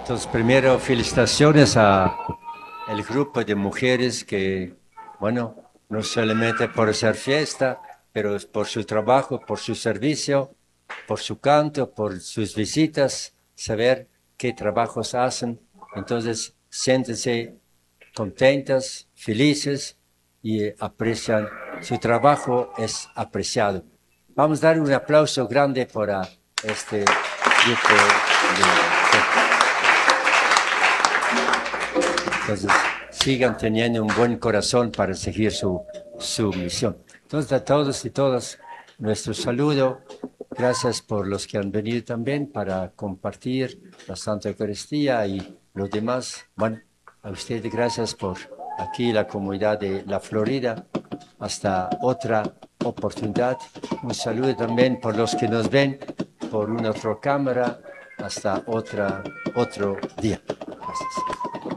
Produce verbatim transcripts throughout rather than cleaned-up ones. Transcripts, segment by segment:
Entonces, primero, felicitaciones a el grupo de mujeres que, bueno, no solamente por hacer fiesta, pero por su trabajo, por su servicio, por su canto, por sus visitas, saber qué trabajos hacen. Entonces, siéntense contentas, felices y aprecian su trabajo, es apreciado. Vamos a dar un aplauso grande para este grupo de... Entonces, sigan teniendo un buen corazón para seguir su, su misión. Entonces, a todos y todas, nuestro saludo. Gracias por los que han venido también para compartir la Santa Eucaristía y los demás. Bueno, a ustedes gracias por aquí la comunidad de La Florida. Hasta otra oportunidad. Un saludo también por los que nos ven por una otra cámara. Hasta otra, otro día. Gracias.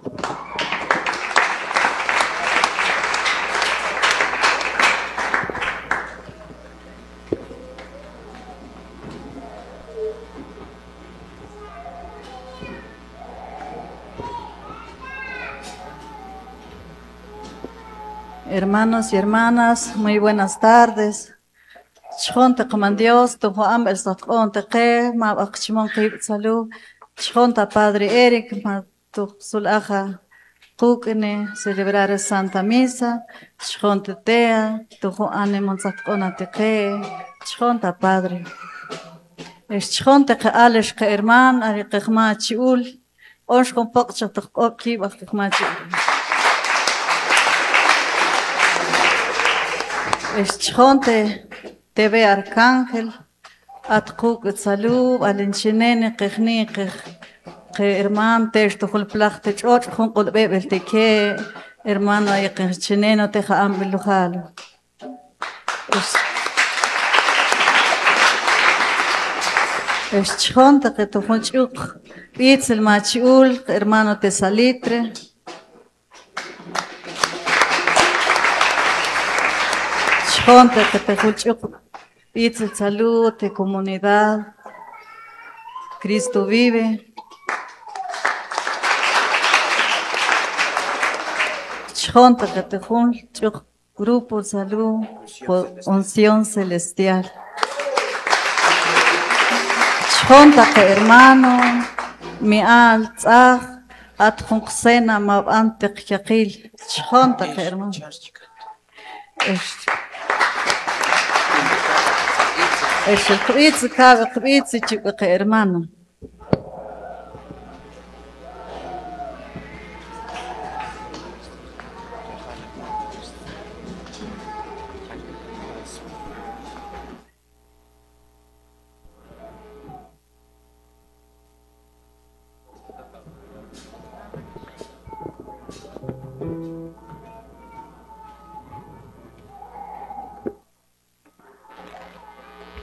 Hermanos y hermanas, muy buenas tardes. Chonta coman Dios, tu Juan el Sacón te ma akchimon qib salud. Chonta Padre Eric, ma tu sulaja kukne celebrar Santa Misa. Chonta tea, tu Juan mon Sacón te Chonta Padre. Es chonta que ales que herman, ari que ma chiul. Ons con pokcha tu okki ba que ma chiul. Es chonte T V Arcángel, atkuk salud, alenchinene, kechni, kech, que hermano te esto con plach te chot, con con bebel te que hermano ay kechineno te ha ambelujalo. Es chonte que tu hunchuk, pitzel machiul, hermano te salitre. Chonte que te hunchuk. Pizza, salud, de comunidad. Cristo vive. Chonta que te junto, grupo salud, unción celestial. Chonta que hermano, mi alza, at junxena mab ante yakil. Chonta que hermano. Es el cuitz cabe cuitz chico que hermano.